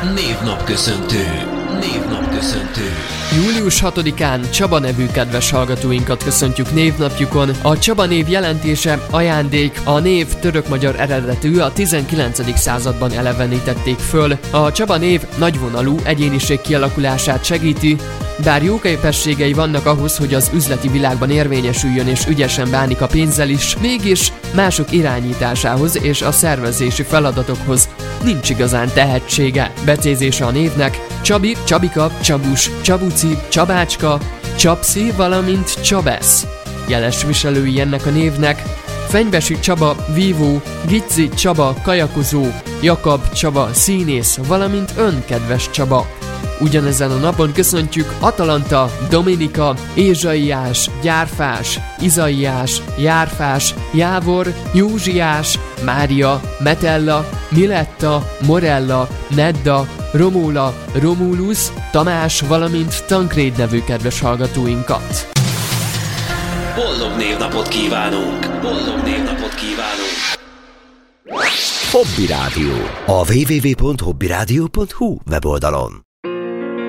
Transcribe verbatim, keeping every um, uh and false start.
Névnapköszöntő. Névnapköszöntő. július hatodikán Csaba nevű kedves hallgatóinkat köszöntjük névnapjukon. A Csaba név jelentése ajándék, a név török-magyar eredetű, a tizenkilencedik században elevenítették föl. A Csaba név nagyvonalú egyéniség kialakulását segíti, bár jó képességei vannak ahhoz, hogy az üzleti világban érvényesüljön és ügyesen bánik a pénzzel is, mégis mások irányításához és a szervezési feladatokhoz nincs igazán tehetsége. Becézése a névnek: Csabi, Csabika, Csabus, Csabuci, Csabácska, Csapszi, valamint Csabesz. Jeles viselői ennek a névnek: Fenyvesi Csaba, vívó, Giczi Csaba, kajakozó, Jakab Csaba, színész, valamint önkedves Csaba. Ugyanezen a napon köszöntjük Atalanta, Dominika, Ézsaiás, Gyárfás, Izaiás, Járfás, Jávor, Józsiás, Mária, Metella, Miletta, Morella, Nedda, Romóla, Romulus, Tamás, valamint Tankréd nevű kedves hallgatóinkat. Boldog névnapot kívánunk! Boldog névnapot kívánunk! Hobby Rádió. A double-u double-u double-u pont hobby rádió pont hu weboldalon.